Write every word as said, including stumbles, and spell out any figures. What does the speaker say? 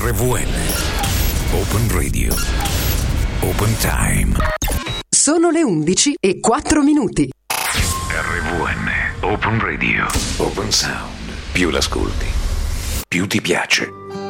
R V N Open Radio Open Time. Sono le undici e quattro minuti. R V N Open Radio Open Sound. Più l'ascolti, più ti piace.